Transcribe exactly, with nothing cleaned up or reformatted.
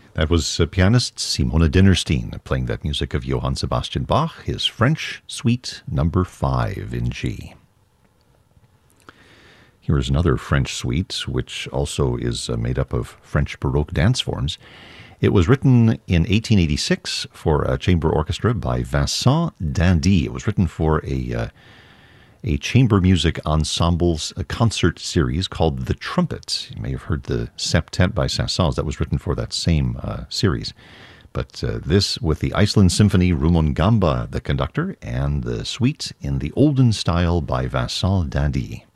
That was uh, pianist Simona Dinnerstein playing that music of Johann Sebastian Bach, his French Suite number five in G. Here is another French suite, which also is uh, made up of French Baroque dance forms. It was written in eighteen eighty-six for a chamber orchestra by Vincent d'Indy. It was written for a uh, a chamber music ensembles a concert series called The Trumpet. You may have heard the Septet by Saint-Saëns that was written for that same uh, series. But uh, this with the Iceland Symphony, Rumon Gamba, the conductor, and the suite in the olden style by Vincent d'Indy.